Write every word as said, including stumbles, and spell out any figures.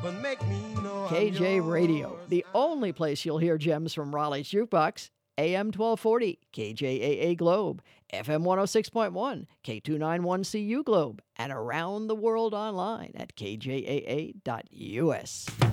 but make me know K J I'm Radio, yours. the only place you'll hear gems from Raleigh's Jukebox. A M twelve forty, K J A A Globe, F M one oh six point one, K two ninety-one C U Globe, and around the world online at K J A A dot U S.